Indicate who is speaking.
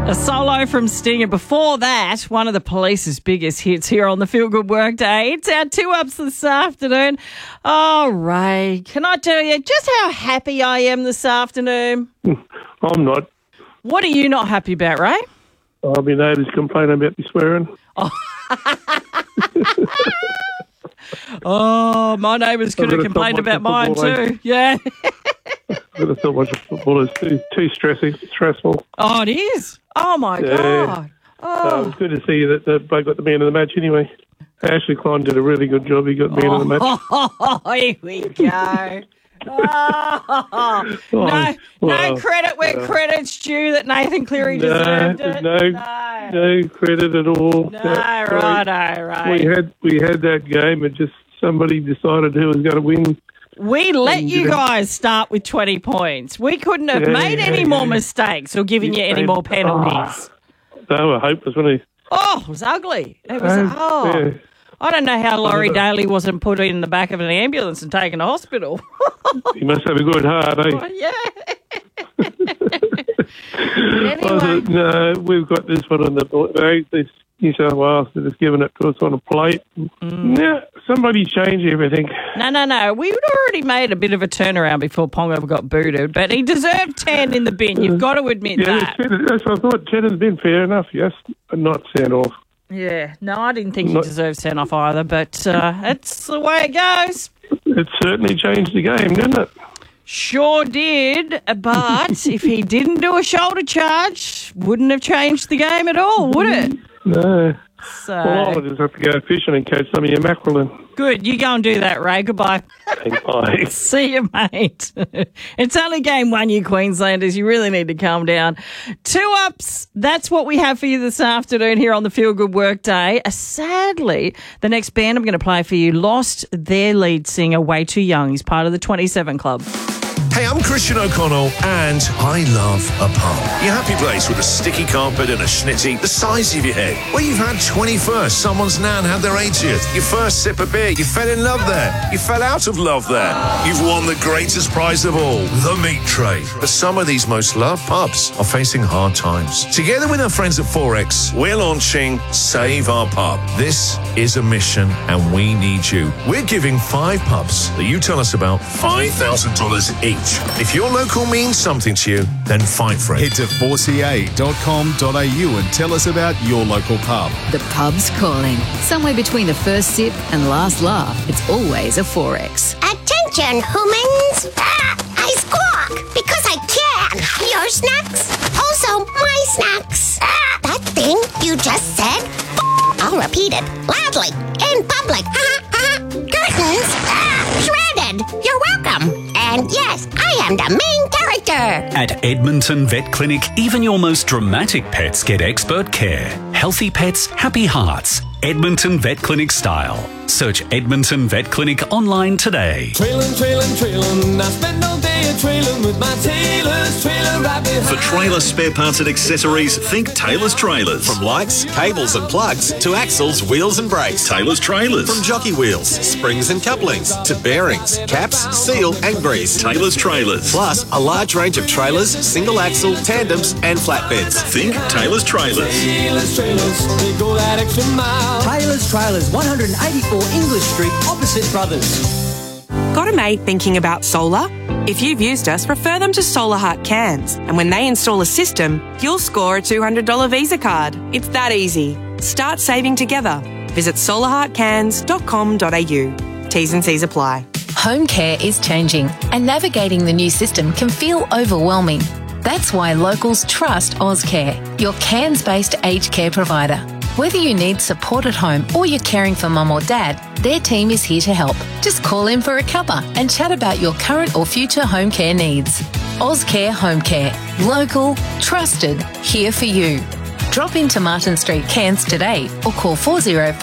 Speaker 1: A solo from Stinger. Before that, one of the Police's biggest hits here on the Feel Good Workday. It's our 2-ups this afternoon. Oh, Ray, can I tell you just how happy I am this afternoon?
Speaker 2: I'm not.
Speaker 1: What are you not happy about, Ray?
Speaker 2: My neighbours complaining about me swearing.
Speaker 1: Oh, my neighbours could have complained about mine too. Yeah.
Speaker 2: I thought watching football is too stressful.
Speaker 1: Oh, it is? Oh, my God. Oh.
Speaker 2: It was good to see that the bloke got the man of the match anyway. Ashley Klein did a really good job. He got man of the match.
Speaker 1: Oh, here we go. No credit where credit's due that Nathan Cleary deserved it.
Speaker 2: No credit at all.
Speaker 1: Right.
Speaker 2: We had that game and just somebody decided who was going to win.
Speaker 1: We let you guys start with 20 points. We couldn't have made any more mistakes or given you any more penalties.
Speaker 2: They were hopeless, weren't they?
Speaker 1: Oh, it was ugly. It was, I don't know how Laurie Daly wasn't put in the back of an ambulance and taken to hospital.
Speaker 2: He must have a good heart, eh?
Speaker 1: Yeah. Anyway.
Speaker 2: No, we've got this one on the this New South Wales that has given it to us on a plate. Yeah, somebody changed everything.
Speaker 1: No. We'd already made a bit of a turnaround before Ponga got booted, but he deserved 10 in the bin. You've got to admit that.
Speaker 2: That's what I thought. 10 has been fair enough, yes, but not sent off.
Speaker 1: Yeah, no, I didn't think he deserved sent off either, but it's the way it goes.
Speaker 2: It certainly changed the game, didn't it?
Speaker 1: Sure did, but if he didn't do a shoulder charge, wouldn't have changed the game at all, would it?
Speaker 2: No.
Speaker 1: So,
Speaker 2: well, I'll just have to go fishing and catch some of your mackerel then.
Speaker 1: Good, you go and do that, Ray. Goodbye.
Speaker 2: Bye.
Speaker 1: See you, mate. It's only game one, you Queenslanders. You really need to calm down. 2-ups, that's what we have for you this afternoon here on the Feel Good Workday. Sadly, the next band I'm going to play for you lost their lead singer way too young. He's part of the 27 Club.
Speaker 3: Hey, I'm Christian O'Connell, and I love a pub. Your happy place with a sticky carpet and a schnitty the size of your head. Where you've had 21st, someone's nan had their 80th. Your first sip of beer, you fell in love there. You fell out of love there. You've won the greatest prize of all, the meat tray. But some of these most loved pubs are facing hard times. Together with our friends at Forex, we're launching Save Our Pub. This is a mission, and we need you. We're giving 5 pubs that you tell us about $5,000 each. If your local means something to you, then fight for it.
Speaker 4: Head to 4ca.com.au and tell us about your local pub.
Speaker 5: The pub's calling. Somewhere between the first sip and last laugh, it's always a Forex.
Speaker 6: Attention, humans! I squawk because I can. Your snacks, also my snacks. That thing you just said, I'll repeat it loudly in public. Curtains, shredded. You're welcome. And yes, I am the main character.
Speaker 7: At Edmonton Vet Clinic, even your most dramatic pets get expert care. Healthy pets, happy hearts. Edmonton Vet Clinic style. Search Edmonton Vet Clinic online today.
Speaker 8: Trailin', I spend all day a-trailin' with my Taylor's trailer right behind.
Speaker 9: For trailer spare parts and accessories, think Taylor's Trailers.
Speaker 10: From lights, cables and plugs to axles, wheels and brakes.
Speaker 9: Taylor's Trailers.
Speaker 10: From jockey wheels, springs and couplings to bearings, caps, seal and grease.
Speaker 9: Taylor's Trailers.
Speaker 10: Plus a large range of trailers, single axle, tandems and flatbeds.
Speaker 9: Think Taylor's Trailers.
Speaker 8: Taylor's Trailers, they go that extra mile.
Speaker 11: Taylor's Trailers, 184 English Street, opposite Brothers.
Speaker 12: Got a mate thinking about solar? If you've used us, refer them to Solar Heart Cairns. And when they install a system, you'll score a $200 Visa card. It's that easy. Start saving together. Visit solarheartcairns.com.au. T's and C's apply.
Speaker 5: Home care is changing, and navigating the new system can feel overwhelming. That's why locals trust AusCare, your Cairns-based aged care provider. Whether you need support at home or you're caring for mum or dad, their team is here to help. Just call in for a cuppa and chat about your current or future home care needs. AusCare Home Care. Local, trusted, here for you. Drop into Martin Street, Cairns today or call 404